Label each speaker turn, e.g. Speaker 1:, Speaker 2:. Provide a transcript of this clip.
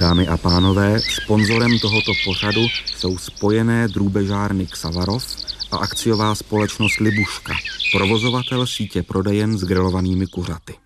Speaker 1: Dámy a pánové, sponzorem tohoto pořadu jsou spojené drůbežárny Ksavarov a akciová společnost Libuška, provozovatel sítě prodejen s grilovanými kuřaty.